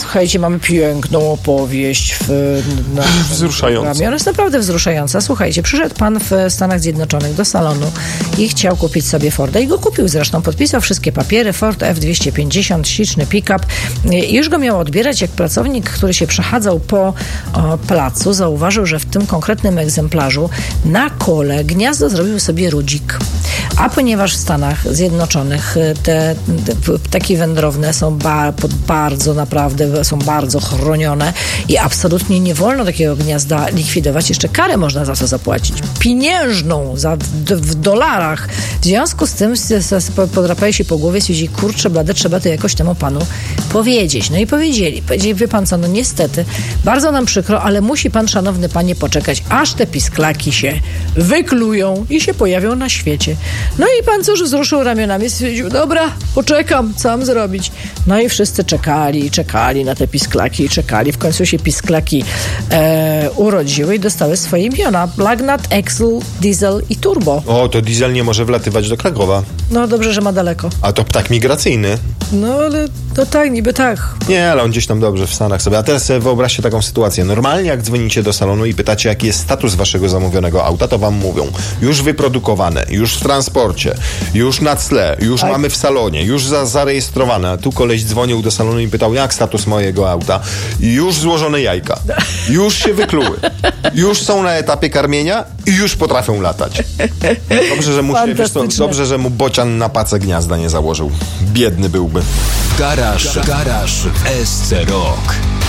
Słuchajcie, mamy piękną opowieść wzruszająca. Ona jest naprawdę wzruszająca. Słuchajcie, przyszedł pan w Stanach Zjednoczonych do salonu i chciał kupić sobie Forda i go kupił zresztą. Podpisał wszystkie papiery. Ford F-250, śliczny pick-up. I już go miał odbierać, jak pracownik, który się przechadzał po placu, zauważył, że w tym konkretnym egzemplarzu na kole gniazdo zrobił sobie Rudzik. A ponieważ w Stanach Zjednoczonych te ptaki wędrowne są bardzo chronione i absolutnie nie wolno takiego gniazda likwidować. Jeszcze karę można za to zapłacić. Pieniężną, w dolarach. W związku z tym podrapali się po głowie, stwierdzili, kurczę blade, trzeba to jakoś temu panu powiedzieć. No i powiedzieli, wie pan co, no niestety, bardzo nam przykro, ale musi pan, szanowny panie, poczekać, aż te pisklaki się wyklują i się pojawią na świecie. No i pan cóż, wzruszył ramionami, stwierdził, dobra, poczekam, co mam zrobić? No i wszyscy czekali na te pisklaki, czekali. W końcu się pisklaki urodziły i dostały swoje imiona. Lagnat, Excel, Diesel i Turbo. O, to Diesel nie może wlatywać do Krakowa. No dobrze, że ma daleko. A to ptak migracyjny. No ale to tak, niby tak. Nie, ale on gdzieś tam dobrze w Stanach sobie. A teraz sobie wyobraźcie taką sytuację. Normalnie jak dzwonicie do salonu i pytacie, jaki jest status waszego zamówionego auta, to wam mówią, już wyprodukowane, już w transporcie, już na cle, już mamy w salonie, już zarejestrowane. A tu koleś dzwonił do salonu i pytał, jak status mojego auta. Już złożone jajka. Już się wykluły. Już są na etapie karmienia i już potrafią latać. Dobrze, że mu bocian na pacę gniazda nie założył. Biedny byłby. Garaż w SC Rock.